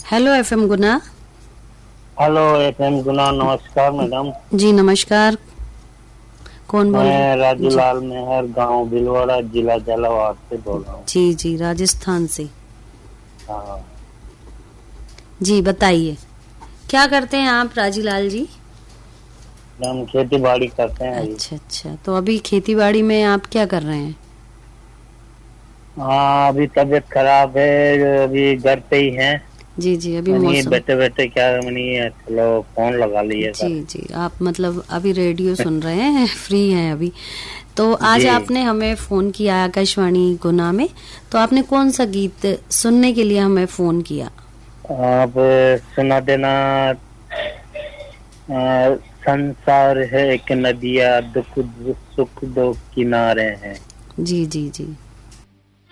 Hello FM गुना। Hello FM गुना, नमस्कार madam. जी नमस्कार, कौन बोल मैं रहे? राजू जी लाल मेहर, गांव भिलवाड़ा, जिला झालावाड़ से बोल रहा हूँ। जी जी, राजस्थान से। हाँ जी बताइए, क्या करते हैं आप राजीलाल जी? हम खेती बाड़ी करते हैं अभी। अच्छा अच्छा, तो अभी खेती बाड़ी में आप क्या कर रहे हैं? हाँ अभी तबीयत खराब है, अभी घर पे ही है। जी जी, अभी मनी मौसम। बैठे बैठे क्या मनी है, चलो फोन लगा लिए जी सर। जी, आप मतलब अभी रेडियो सुन रहे हैं, फ्री हैं अभी? तो आज जी आपने हमें फोन किया आकाशवाणी गुना में, तो आपने कौन सा गीत सुनने के लिए हमें फोन किया? आप सुना देना। संसार है एक नदिया, दुख सुख दो किनारे हैं। जी जी जी,